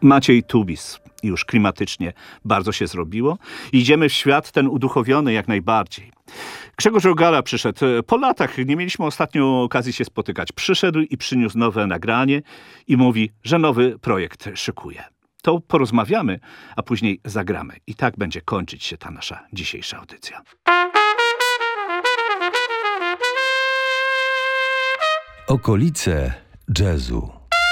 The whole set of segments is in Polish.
Maciej Tubis. Już klimatycznie bardzo się zrobiło. Idziemy w świat ten uduchowiony jak najbardziej. Grzegorz Rogala przyszedł. Po latach nie mieliśmy ostatnio okazji się spotykać. Przyszedł i przyniósł nowe nagranie i mówi, że nowy projekt szykuje. To porozmawiamy, a później zagramy. I tak będzie kończyć się ta nasza dzisiejsza audycja. Okolice jazzu.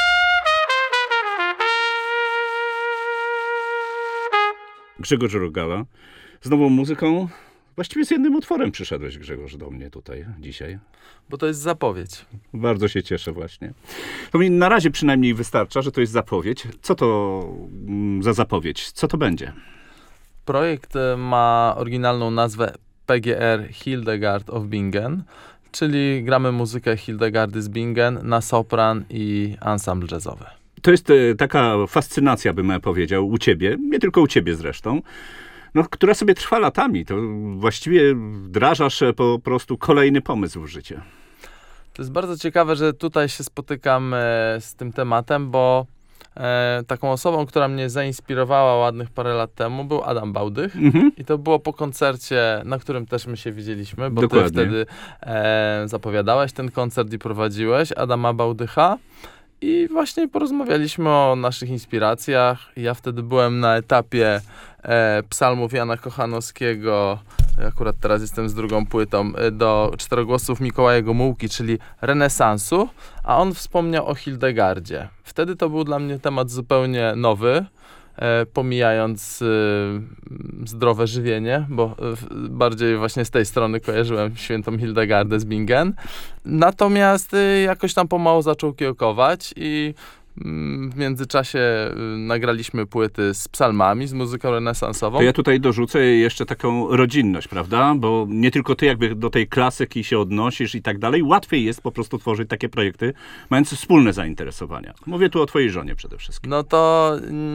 Grzegorz Rogala z nową muzyką. Właściwie z jednym utworem przyszedłeś, Grzegorz, do mnie tutaj dzisiaj. Bo to jest zapowiedź. Bardzo się cieszę właśnie. To mi na razie przynajmniej wystarcza, że to jest zapowiedź. Co to za zapowiedź? Co to będzie? Projekt ma oryginalną nazwę PGR Hildegard of Bingen, czyli gramy muzykę Hildegardy z Bingen na sopran i ensemble jazzowy. To jest taka fascynacja, bym powiedział, u ciebie, nie tylko u ciebie zresztą, no, która sobie trwa latami. To właściwie wdrażasz po prostu kolejny pomysł w życie. To jest bardzo ciekawe, że tutaj się spotykam z tym tematem, bo taką osobą, która mnie zainspirowała ładnych parę lat temu, był Adam Bałdych. I to było po koncercie, na którym też my się widzieliśmy, bo Dokładnie. ty wtedy zapowiadałeś ten koncert i prowadziłeś Adama Bałdycha. I właśnie porozmawialiśmy o naszych inspiracjach. Ja wtedy byłem na etapie psalmów Jana Kochanowskiego, akurat teraz jestem z drugą płytą, do czterogłosów Mikołaja Gomułki, czyli renesansu, a on wspomniał o Hildegardzie. Wtedy to był dla mnie temat zupełnie nowy, pomijając zdrowe żywienie, bo bardziej właśnie z tej strony kojarzyłem świętą Hildegardę z Bingen. Natomiast jakoś tam pomału zaczął kiełkować i w międzyczasie nagraliśmy płyty z psalmami, z muzyką renesansową. To ja tutaj dorzucę jeszcze taką rodzinność, prawda? Bo nie tylko ty jakby do tej klasyki się odnosisz i tak dalej. Łatwiej jest po prostu tworzyć takie projekty, mając wspólne zainteresowania. Mówię tu o twojej żonie przede wszystkim. No to